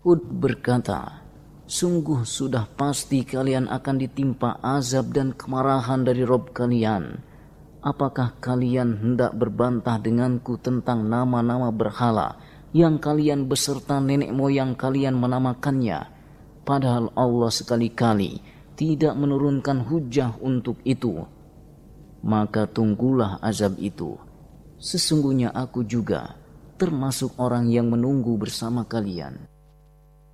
Hud berkata, sungguh sudah pasti kalian akan ditimpa azab dan kemarahan dari Rabb kalian. Apakah kalian hendak berbantah denganku tentang nama-nama berhala yang kalian beserta nenek moyang kalian menamakannya? Padahal Allah sekali-kali tidak menurunkan hujah untuk itu. Maka tunggulah azab itu. Sesungguhnya aku juga termasuk orang yang menunggu bersama kalian.